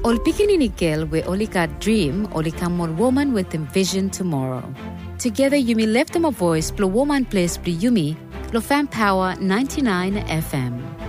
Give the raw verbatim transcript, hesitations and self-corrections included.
Ol pikinini girl we only got dream, only come one woman with a vision tomorrow. Together Yumi left them a voice, blow woman place, blow Yumi, blow fan power ninety-nine F M.